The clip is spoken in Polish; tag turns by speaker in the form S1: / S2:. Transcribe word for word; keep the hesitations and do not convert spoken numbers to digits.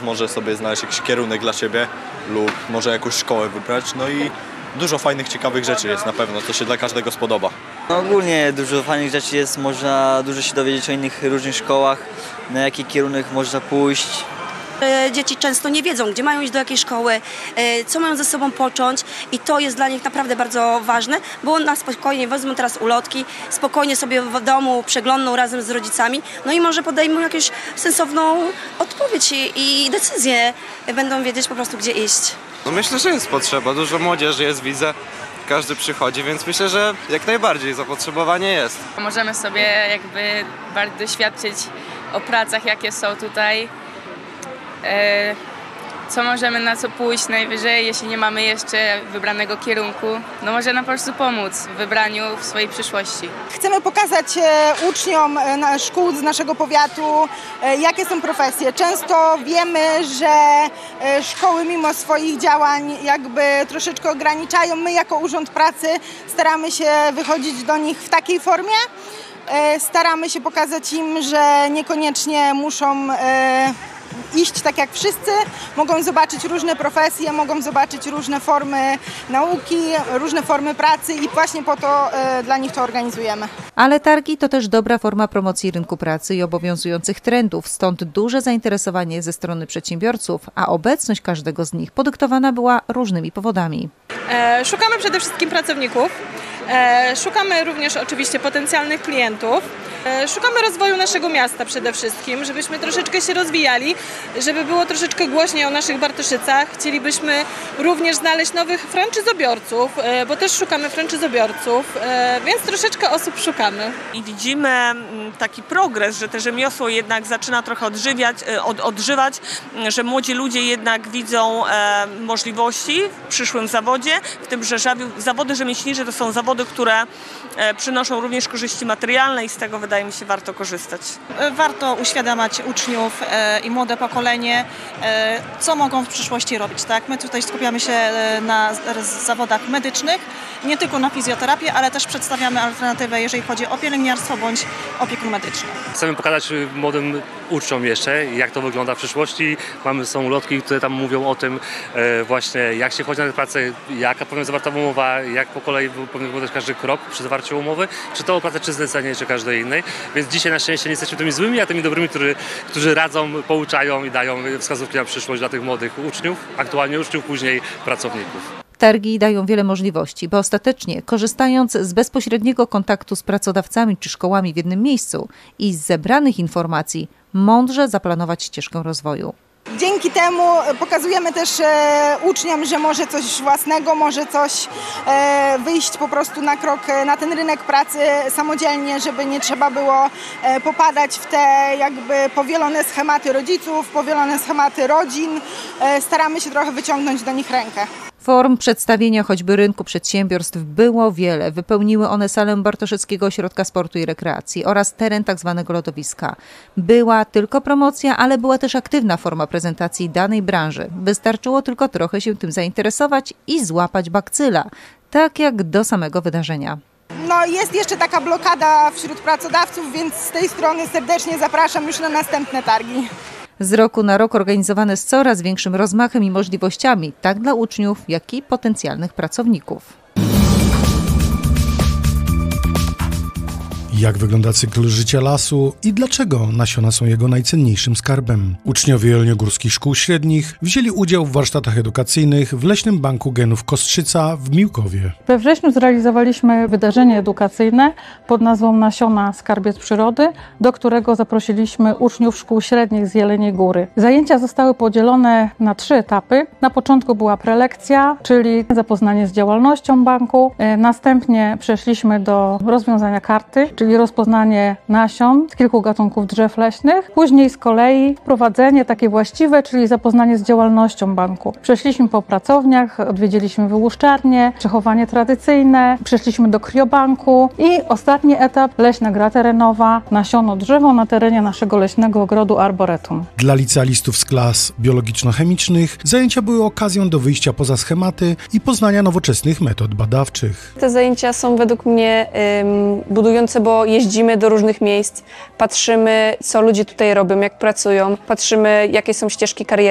S1: może sobie znaleźć jakiś kierunek dla siebie lub może jakąś szkołę wybrać. No i dużo fajnych, ciekawych rzeczy jest na pewno, co się dla każdego spodoba.
S2: No ogólnie dużo fajnych rzeczy jest, można dużo się dowiedzieć o innych różnych szkołach, na jaki kierunek można pójść.
S3: Dzieci często nie wiedzą, gdzie mają iść do jakiej szkoły, co mają ze sobą począć i to jest dla nich naprawdę bardzo ważne, bo na spokojnie wezmą teraz ulotki, spokojnie sobie w domu przeglądną razem z rodzicami, no i może podejmą jakąś sensowną odpowiedź i, i decyzję, będą wiedzieć po prostu, gdzie iść.
S4: No myślę, że jest potrzeba, dużo młodzieży jest, widzę, każdy przychodzi, więc myślę, że jak najbardziej zapotrzebowanie jest.
S5: Możemy sobie jakby bardziej doświadczyć o pracach, jakie są tutaj. Co możemy na co pójść najwyżej, jeśli nie mamy jeszcze wybranego kierunku, no może nam po prostu pomóc w wybraniu w swojej przyszłości.
S6: Chcemy pokazać uczniom szkół z naszego powiatu, jakie są profesje. Często wiemy, że szkoły mimo swoich działań jakby troszeczkę ograniczają. My jako Urząd Pracy staramy się wychodzić do nich w takiej formie. Staramy się pokazać im, że niekoniecznie muszą iść tak jak wszyscy, mogą zobaczyć różne profesje, mogą zobaczyć różne formy nauki, różne formy pracy i właśnie po to e, dla nich to organizujemy.
S7: Ale targi to też dobra forma promocji rynku pracy i obowiązujących trendów, stąd duże zainteresowanie ze strony przedsiębiorców, a obecność każdego z nich podyktowana była różnymi powodami.
S8: E, szukamy przede wszystkim pracowników, e, szukamy również oczywiście potencjalnych klientów. Szukamy rozwoju naszego miasta przede wszystkim, żebyśmy troszeczkę się rozwijali, żeby było troszeczkę głośniej o naszych Bartoszycach. Chcielibyśmy również znaleźć nowych franczyzobiorców, bo też szukamy franczyzobiorców, więc troszeczkę osób szukamy.
S9: I widzimy taki progres, że te rzemiosło jednak zaczyna trochę odżywiać, od, odżywać, że młodzi ludzie jednak widzą e, możliwości w przyszłym zawodzie, w tym, że zawody rzemieślnicze to są zawody, które e, przynoszą również korzyści materialne i z tego wydaje mi się warto korzystać.
S10: Warto uświadamiać uczniów e, i młode pokolenie, e, co mogą w przyszłości robić. Tak? My tutaj skupiamy się na zawodach medycznych, nie tylko na fizjoterapię, ale też przedstawiamy alternatywę, jeżeli chodzi o pielęgniarstwo bądź opiekun medyczny.
S11: Chcemy pokazać młodym uczniom jeszcze, jak to wygląda w przyszłości. Mamy, są ulotki, które tam mówią o tym e, właśnie, jak się chodzi na tę pracę, jaka powinna zawarta umowa, jak po kolei powinien wyglądać każdy krok przy zawarciu umowy, czy to o pracę, czy zlecenie, czy każdej innej. Więc dzisiaj na szczęście nie jesteśmy tymi złymi, a tymi dobrymi, którzy, którzy radzą, pouczają i dają wskazówki na przyszłość dla tych młodych uczniów, aktualnie uczniów, później pracowników.
S7: Targi dają wiele możliwości, bo ostatecznie, korzystając z bezpośredniego kontaktu z pracodawcami czy szkołami w jednym miejscu i z zebranych informacji, mądrze zaplanować ścieżkę rozwoju.
S6: Dzięki temu pokazujemy też e, uczniom, że może coś własnego, może coś e, wyjść po prostu na krok na ten rynek pracy samodzielnie, żeby nie trzeba było e, popadać w te jakby powielone schematy rodziców, powielone schematy rodzin. E, staramy się trochę wyciągnąć do nich rękę.
S7: Form przedstawienia choćby rynku przedsiębiorstw było wiele. Wypełniły one salę Bartoszyckiego Ośrodka Sportu i Rekreacji oraz teren tzw. lodowiska. Była tylko promocja, ale była też aktywna forma prezentacji danej branży. Wystarczyło tylko trochę się tym zainteresować i złapać bakcyla, tak jak do samego wydarzenia.
S6: No jest jeszcze taka blokada wśród pracodawców, więc z tej strony serdecznie zapraszam już na następne targi.
S7: Z roku na rok organizowane z coraz większym rozmachem i możliwościami, tak dla uczniów, jak i potencjalnych pracowników.
S12: Jak wygląda cykl życia lasu i dlaczego nasiona są jego najcenniejszym skarbem? Uczniowie jeleniogórskich szkół średnich wzięli udział w warsztatach edukacyjnych w Leśnym Banku Genów Kostrzyca w Miłkowie.
S13: We wrześniu zrealizowaliśmy wydarzenie edukacyjne pod nazwą Nasiona Skarbiec Przyrody, do którego zaprosiliśmy uczniów szkół średnich z Jeleniej Góry. Zajęcia zostały podzielone na trzy etapy. Na początku była prelekcja, czyli zapoznanie z działalnością banku. Następnie przeszliśmy do rozwiązania karty, czyli rozpoznanie nasion z kilku gatunków drzew leśnych. Później z kolei wprowadzenie takie właściwe, czyli zapoznanie z działalnością banku. Przeszliśmy po pracowniach, odwiedziliśmy wyłuszczarnie, przechowanie tradycyjne, przeszliśmy do kriobanku i ostatni etap leśna gra terenowa, nasiono drzewo na terenie naszego leśnego ogrodu arboretum.
S12: Dla licealistów z klas biologiczno-chemicznych zajęcia były okazją do wyjścia poza schematy i poznania nowoczesnych metod badawczych.
S14: Te zajęcia są według mnie ym, budujące, bo jeździmy do różnych miejsc, patrzymy, co ludzie tutaj robią, jak pracują, patrzymy, jakie są ścieżki kariery.